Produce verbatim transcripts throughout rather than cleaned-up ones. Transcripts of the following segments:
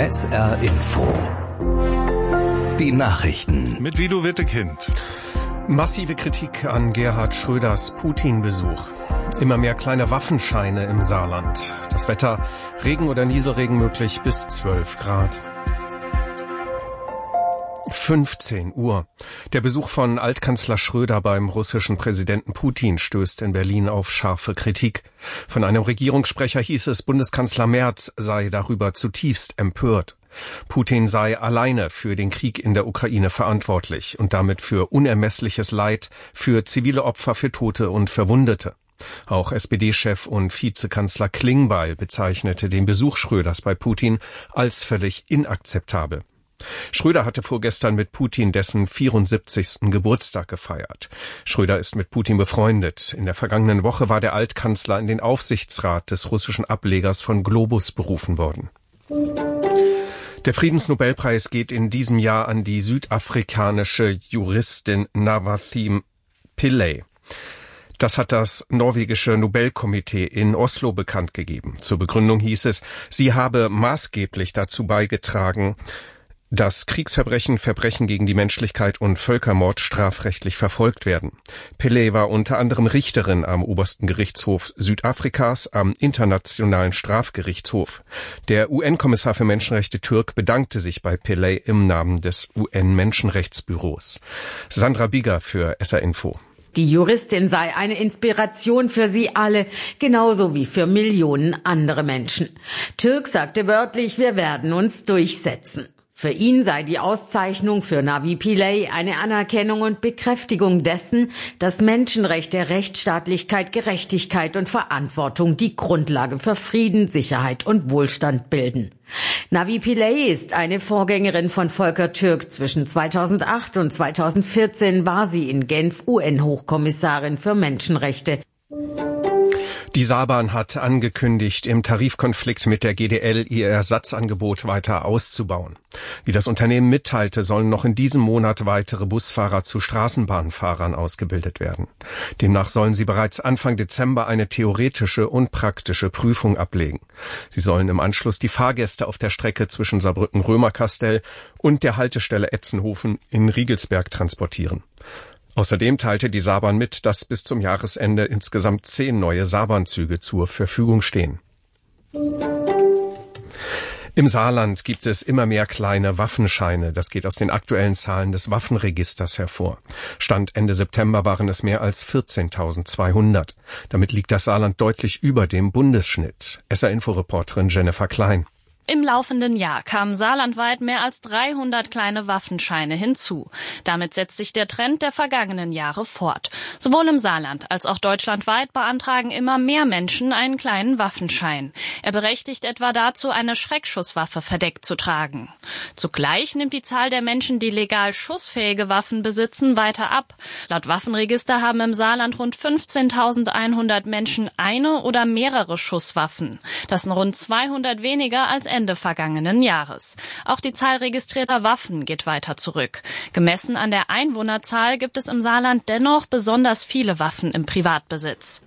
S R Info. Die Nachrichten. Mit Guido Wittekind. Massive Kritik an Gerhard Schröders Putin-Besuch. Immer mehr kleine Waffenscheine im Saarland. Das Wetter, Regen oder Nieselregen möglich bis zwölf Grad. fünfzehn Uhr. Der Besuch von Altkanzler Schröder beim russischen Präsidenten Putin stößt in Berlin auf scharfe Kritik. Von einem Regierungssprecher hieß es, Bundeskanzler Merz sei darüber zutiefst empört. Putin sei alleine für den Krieg in der Ukraine verantwortlich und damit für unermessliches Leid, für zivile Opfer, für Tote und Verwundete. Auch S P D-Chef und Vizekanzler Klingbeil bezeichnete den Besuch Schröders bei Putin als völlig inakzeptabel. Schröder hatte vorgestern mit Putin dessen vierundsiebzigsten Geburtstag gefeiert. Schröder ist mit Putin befreundet. In der vergangenen Woche war der Altkanzler in den Aufsichtsrat des russischen Ablegers von Globus berufen worden. Der Friedensnobelpreis geht in diesem Jahr an die südafrikanische Juristin Navathim Pillay. Das hat das norwegische Nobelkomitee in Oslo bekannt gegeben. Zur Begründung hieß es, sie habe maßgeblich dazu beigetragen, dass Kriegsverbrechen, Verbrechen gegen die Menschlichkeit und Völkermord strafrechtlich verfolgt werden. Pillay war unter anderem Richterin am obersten Gerichtshof Südafrikas, am Internationalen Strafgerichtshof. Der U N-Kommissar für Menschenrechte Türk bedankte sich bei Pillay im Namen des U N-Menschenrechtsbüros. Sandra Bieger für S R Info. Die Juristin sei eine Inspiration für sie alle, genauso wie für Millionen andere Menschen. Türk sagte wörtlich, wir werden uns durchsetzen. Für ihn sei die Auszeichnung für Navi Pillay eine Anerkennung und Bekräftigung dessen, dass Menschenrechte, Rechtsstaatlichkeit, Gerechtigkeit und Verantwortung die Grundlage für Frieden, Sicherheit und Wohlstand bilden. Navi Pillay ist eine Vorgängerin von Volker Türk. Zwischen zweitausendacht und zweitausendvierzehn war sie in Genf U N-Hochkommissarin für Menschenrechte. Die Saarbahn hat angekündigt, im Tarifkonflikt mit der G D L ihr Ersatzangebot weiter auszubauen. Wie das Unternehmen mitteilte, sollen noch in diesem Monat weitere Busfahrer zu Straßenbahnfahrern ausgebildet werden. Demnach sollen sie bereits Anfang Dezember eine theoretische und praktische Prüfung ablegen. Sie sollen im Anschluss die Fahrgäste auf der Strecke zwischen Saarbrücken-Römerkastell und der Haltestelle Etzenhofen in Riegelsberg transportieren. Außerdem teilte die Saarbahn mit, dass bis zum Jahresende insgesamt zehn neue Saarbahnzüge zur Verfügung stehen. Im Saarland gibt es immer mehr kleine Waffenscheine. Das geht aus den aktuellen Zahlen des Waffenregisters hervor. Stand Ende September waren es mehr als vierzehntausendzweihundert. Damit liegt das Saarland deutlich über dem Bundesschnitt. S R-Info-Reporterin Jennifer Klein. Im laufenden Jahr kamen saarlandweit mehr als dreihundert kleine Waffenscheine hinzu. Damit setzt sich der Trend der vergangenen Jahre fort. Sowohl im Saarland als auch deutschlandweit beantragen immer mehr Menschen einen kleinen Waffenschein. Er berechtigt etwa dazu, eine Schreckschusswaffe verdeckt zu tragen. Zugleich nimmt die Zahl der Menschen, die legal schussfähige Waffen besitzen, weiter ab. Laut Waffenregister haben im Saarland rund fünfzehntausendeinhundert Menschen eine oder mehrere Schusswaffen. Das sind rund zweihundert weniger als Ende vergangenen Jahres. Auch die Zahl registrierter Waffen geht weiter zurück. Gemessen an der Einwohnerzahl gibt es im Saarland dennoch besonders viele Waffen im Privatbesitz.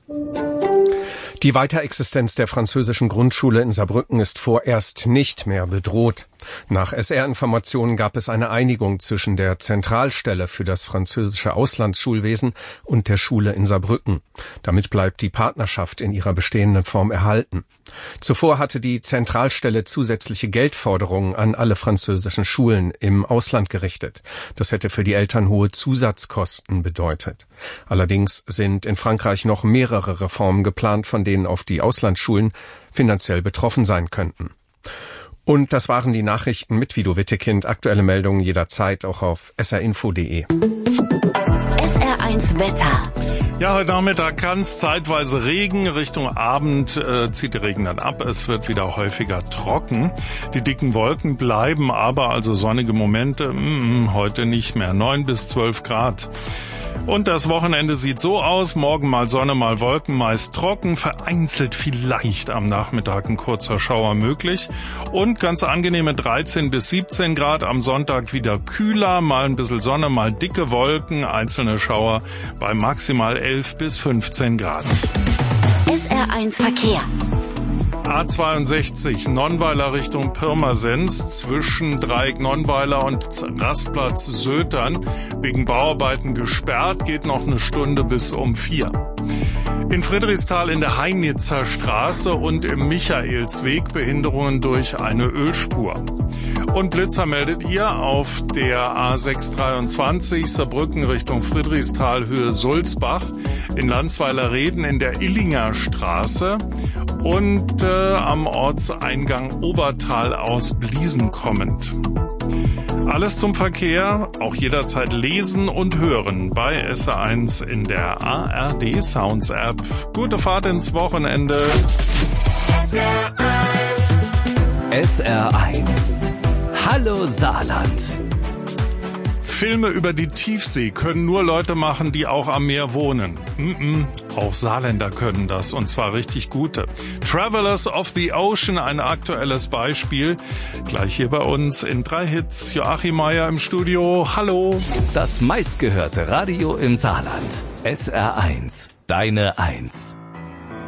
Die Weiterexistenz der französischen Grundschule in Saarbrücken ist vorerst nicht mehr bedroht. Nach S R-Informationen gab es eine Einigung zwischen der Zentralstelle für das französische Auslandsschulwesen und der Schule in Saarbrücken. Damit bleibt die Partnerschaft in ihrer bestehenden Form erhalten. Zuvor hatte die Zentralstelle zusätzliche Geldforderungen an alle französischen Schulen im Ausland gerichtet. Das hätte für die Eltern hohe Zusatzkosten bedeutet. Allerdings sind in Frankreich noch mehrere Reformen geplant, von denen auf die Auslandsschulen finanziell betroffen sein könnten. Und das waren die Nachrichten mit Guido Wittekind. Aktuelle Meldungen jederzeit auch auf S R info punkt de. S R eins Wetter. Ja, heute Nachmittag kann es zeitweise Regen. Richtung Abend äh, zieht der Regen dann ab. Es wird wieder häufiger trocken. Die dicken Wolken bleiben aber, also sonnige Momente, mm, heute nicht mehr. neun bis zwölf Grad. Und das Wochenende sieht so aus, morgen mal Sonne, mal Wolken, meist trocken, vereinzelt vielleicht am Nachmittag ein kurzer Schauer möglich und ganz angenehme dreizehn bis siebzehn Grad, am Sonntag wieder kühler, mal ein bisschen Sonne, mal dicke Wolken, einzelne Schauer bei maximal elf bis fünfzehn Grad. S R eins Verkehr. A zweiundsechzig Nonnweiler Richtung Pirmasens zwischen Dreieck Nonnweiler und Rastplatz Sötern wegen Bauarbeiten gesperrt, geht noch eine Stunde bis um vier. In Friedrichsthal in der Heinitzer Straße und im Michaelsweg Behinderungen durch eine Ölspur. Und Blitzer meldet ihr auf der A sechshundertdreiundzwanzig Saarbrücken Richtung Friedrichsthal Höhe Sulzbach, in Landsweiler Reden in der Illinger Straße und äh, am Ortseingang Obertal aus Bliesen kommend. Alles zum Verkehr, auch jederzeit lesen und hören bei S R eins in der A R D Sounds App. Gute Fahrt ins Wochenende. S R eins. Hallo Saarland. Filme über die Tiefsee können nur Leute machen, die auch am Meer wohnen. Mm-mm, auch Saarländer können das, und zwar richtig gute. Travelers of the Ocean, ein aktuelles Beispiel. Gleich hier bei uns in drei Hits. Joachim Meier im Studio. Hallo. Das meistgehörte Radio im Saarland. S R eins. Deine Eins.